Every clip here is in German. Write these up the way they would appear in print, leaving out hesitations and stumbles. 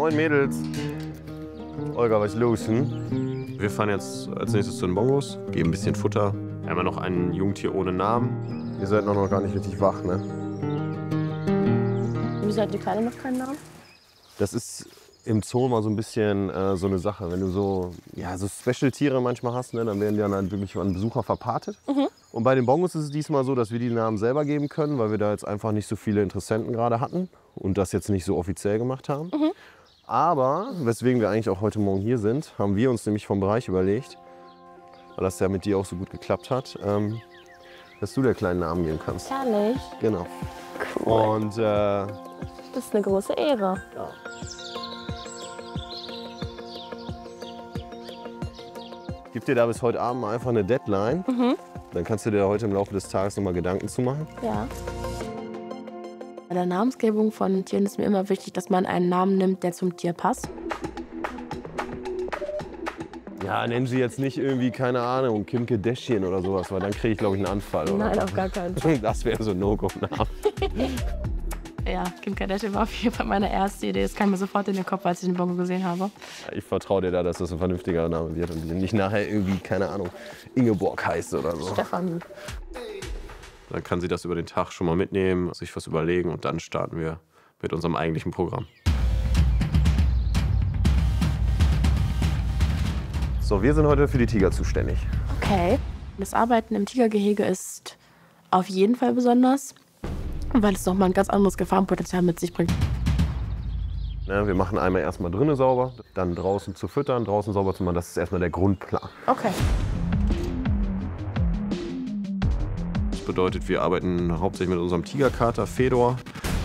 Moin Mädels. Olga, was ist los? Wir fahren jetzt als nächstes zu den Bongos, geben ein bisschen Futter. Wir haben ja noch ein Jungtier ohne Namen. Ihr seid noch gar nicht richtig wach, ne? Wieso hat die Kleine noch keinen Namen? Das ist im Zoo mal so ein bisschen so eine Sache. Wenn du so Special-Tiere manchmal hast, ne, dann werden die dann wirklich an Besucher verpatet. Und bei den Bongos ist es diesmal so, dass wir die Namen selber geben können, weil wir da jetzt einfach nicht so viele Interessenten gerade hatten und das jetzt nicht so offiziell gemacht haben. Aber, weswegen wir eigentlich auch heute Morgen hier sind, haben wir uns nämlich vom Bereich überlegt, weil das ja mit dir auch so gut geklappt hat, dass du der kleinen Namen geben kannst. Ehrlich? Genau. Cool. Und Das ist eine große Ehre. ja. Ich gebe dir da bis heute Abend mal einfach eine Deadline. Dann kannst du dir heute im Laufe des Tages noch mal Gedanken zu machen. Ja. Bei der Namensgebung von Tieren ist mir immer wichtig, dass man einen Namen nimmt, der zum Tier passt. Ja, nennen sie jetzt nicht irgendwie, keine Ahnung, Kim Kardashian oder sowas, weil dann kriege ich, glaube ich, einen Anfall. Oder? Nein, auf gar keinen Fall. Das wäre so ein No-Go-Name. Ja, Kim Kardashian war auf jeden Fall meine erste Idee. Das kam mir sofort in den Kopf, als ich den Bongo gesehen habe. Ich vertraue dir da, dass das ein vernünftiger Name wird und nicht nachher irgendwie, keine Ahnung, Ingeborg heißt oder so. Stefan. Dann kann sie das über den Tag schon mal mitnehmen, sich was überlegen und dann starten wir mit unserem eigentlichen Programm. So, wir sind heute für die Tiger zuständig. Okay. Das Arbeiten im Tigergehege ist auf jeden Fall besonders, weil es nochmal ein ganz anderes Gefahrenpotenzial mit sich bringt. Ja, wir machen einmal erstmal drinnen sauber, dann draußen zu füttern, draußen sauber zu machen. Das ist erstmal der Grundplan. Okay. Das bedeutet, wir arbeiten hauptsächlich mit unserem Tigerkater Fedor.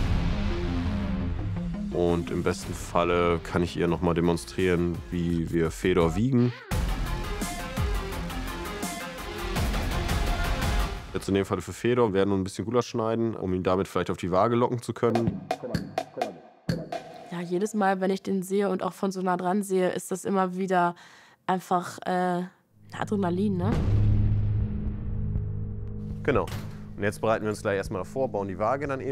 Und im besten Falle kann ich ihr noch mal demonstrieren, wie wir Fedor wiegen. Jetzt in dem Fall für Fedor werden wir ein bisschen Gulasch schneiden, um ihn damit vielleicht auf die Waage locken zu können. Ja, jedes Mal, wenn ich den sehe und auch von so nah dran sehe, ist das immer wieder einfach Adrenalin, ne? Genau. Und jetzt bereiten wir uns gleich erstmal vor, bauen die Waage dann eben.